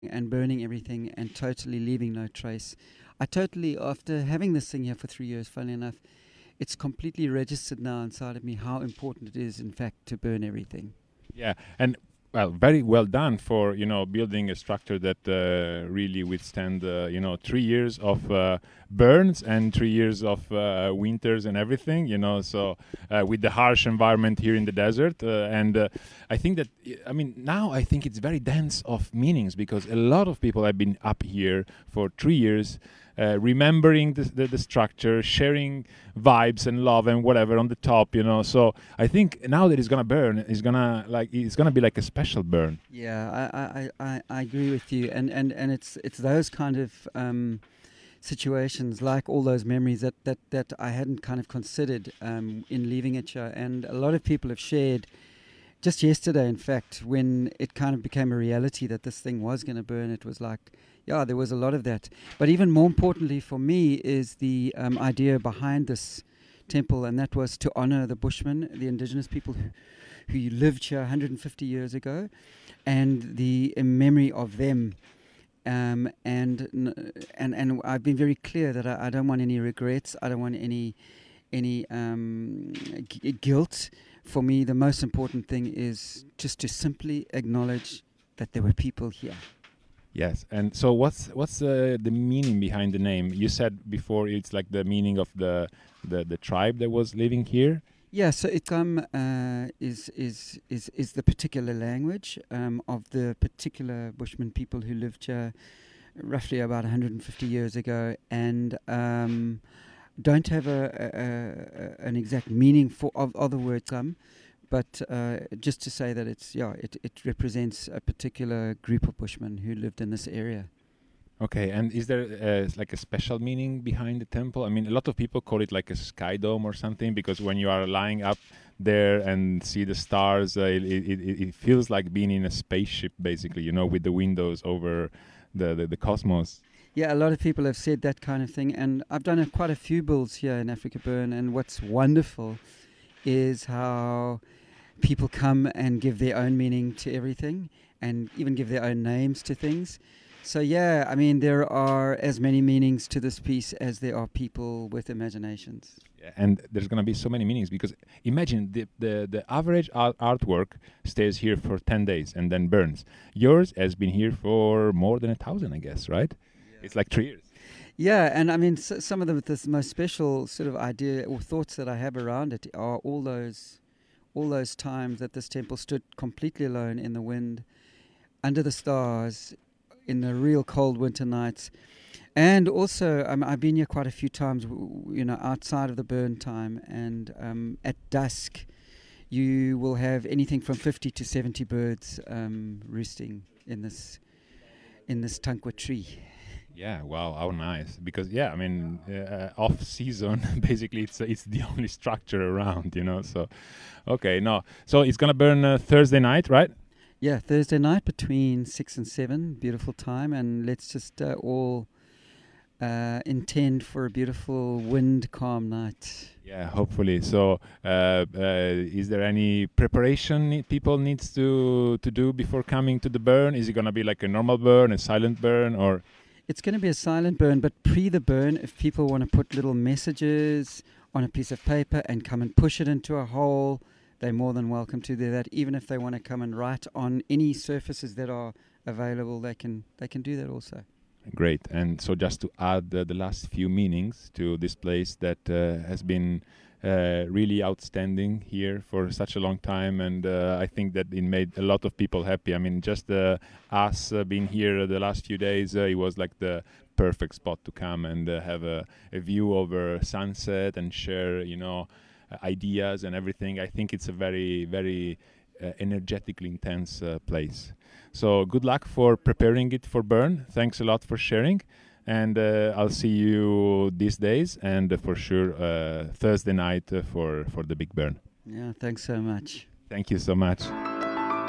and burning everything and totally leaving no trace. I totally, after having this thing here for 3 years, funnily enough, it's completely registered now inside of me how important it is, in fact, to burn everything. Yeah, and well, very well done for building a structure that really withstand 3 years of burns and 3 years of winters and everything. So with the harsh environment here in the desert, and I think that now I think it's very dense of meanings because a lot of people have been up here for 3 years. Remembering the structure, sharing vibes and love and whatever on the top, So I think now that it's gonna burn, it's gonna be like a special burn. Yeah, I agree with you, and it's those kind of situations, like all those memories that I hadn't kind of considered in leaving it here, and a lot of people have shared. Just yesterday, in fact, when it kind of became a reality that this thing was going to burn, it was like, yeah, there was a lot of that. But even more importantly for me is the idea behind this temple, and that was to honor the Bushmen, the indigenous people who lived here 150 years ago, and the memory of them. And I've been very clear that I don't want any regrets. I don't want any guilt. For me, the most important thing is just to simply acknowledge that there were people here. Yes, and so what's the meaning behind the name? You said before it's like the meaning of the tribe that was living here. Yeah, so Ikam is the particular language of the particular Bushman people who lived here roughly about 150 years ago, and don't have an exact meaning of the word Ikam, but just to say that it represents a particular group of Bushmen who lived in this area. Okay, and is there like a special meaning behind the temple? I mean, a lot of people call it like a sky dome or something because when you are lying up there and see the stars, it feels like being in a spaceship, basically, with the windows over the cosmos. Yeah, a lot of people have said that kind of thing, and I've done quite a few builds here in Africa Burn, and what's wonderful is how people come and give their own meaning to everything and even give their own names to things. So yeah, I mean, there are as many meanings to this piece as there are people with imaginations. Yeah, and there's going to be so many meanings because imagine the average artwork stays here for 10 days and then burns. Yours has been here for more than 1,000, I guess, right? Yeah. It's like 3 years. Yeah, and I mean, some of the most special sort of idea or thoughts that I have around it are all those times that this temple stood completely alone in the wind, under the stars, in the real cold winter nights. And also, I've been here quite a few times, outside of the burn time, and at dusk, you will have anything from 50 to 70 birds roosting in this tankwa tree. Yeah, wow, how nice! Because off season, basically, it's the only structure around, So, okay, no, so it's gonna burn Thursday night, right? Yeah, Thursday night between 6 and 7, beautiful time, and let's just all intend for a beautiful wind calm night. Yeah, hopefully. So, is there any preparation people needs to do before coming to the burn? Is it gonna be like a normal burn, a silent burn, or? It's going to be a silent burn, but pre the burn, if people want to put little messages on a piece of paper and come and push it into a hole, they're more than welcome to do that. Even if they want to come and write on any surfaces that are available, they can do that also. Great. And so just to add the last few meanings to this place that has been really outstanding here for such a long time, and I think that it made a lot of people happy. I mean, just us being here the last few days, it was like the perfect spot to come and have a view over sunset and share, ideas and everything. I think it's a very, very energetically intense place. So good luck for preparing it for burn. Thanks a lot for sharing. And I'll see you these days, and for sure Thursday night for the big burn. Yeah, thanks so much. Thank you so much.